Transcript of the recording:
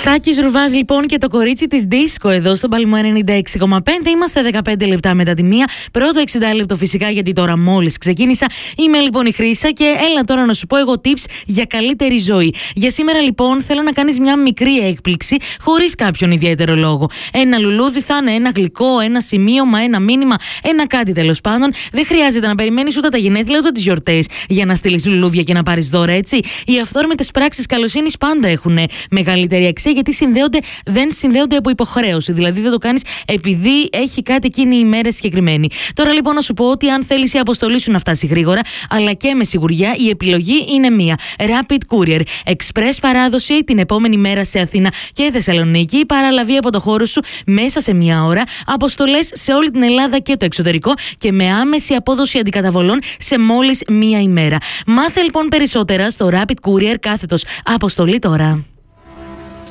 Σάκης Ρουβάς λοιπόν και το κορίτσι της Δίσκο εδώ στον Παλμό 96,5. Είμαστε 15 λεπτά μετά τη μία. Πρώτο 60 λεπτό φυσικά, γιατί τώρα μόλις ξεκίνησα. Είμαι λοιπόν η Χρύσα και έλα τώρα να σου πω εγώ tips για καλύτερη ζωή. Για σήμερα λοιπόν θέλω να κάνεις μια μικρή έκπληξη χωρίς κάποιον ιδιαίτερο λόγο. Ένα λουλούδι θα είναι, ένα γλυκό, ένα σημείωμα, ένα μήνυμα, ένα κάτι τέλος πάντων. Δεν χρειάζεται να περιμένεις ούτε τα γενέθλια ούτε τις γιορτές για να στείλεις λουλούδια και να πάρεις δώρα, έτσι. Οι αυθόρμητες πράξεις καλοσύνης πάντα έχουν μεγαλύτερη αξία, γιατί δεν συνδέονται από υποχρέωση. Δηλαδή δεν το κάνεις επειδή έχει κάτι εκείνη η μέρα συγκεκριμένη. Τώρα λοιπόν να σου πω ότι αν θέλεις η αποστολή σου να φτάσει γρήγορα, αλλά και με σιγουριά, η επιλογή είναι μία. Rapid Courier. Express παράδοση την επόμενη μέρα σε Αθήνα και Θεσσαλονίκη. Παραλαβή από το χώρο σου μέσα σε μία ώρα. Αποστολές σε όλη την Ελλάδα και το εξωτερικό και με άμεση απόδοση αντικαταβολών σε μόλις μία ημέρα. Μάθε λοιπόν περισσότερα στο Rapid Courier / αποστολή τώρα.